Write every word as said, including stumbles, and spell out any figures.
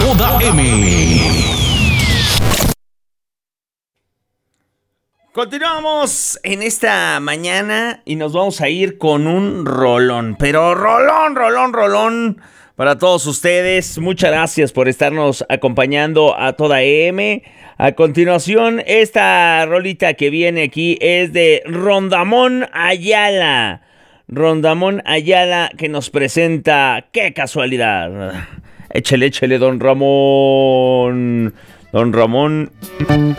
toda M. Continuamos en esta mañana y nos vamos a ir con un rolón, pero rolón, rolón, rolón para todos ustedes. Muchas gracias por estarnos acompañando a toda M. A continuación, esta rolita que viene aquí es de Rondamón Ayala. Rondamón Ayala que nos presenta ¡Qué casualidad! Échele, échele, don Ramón. Don Ramón.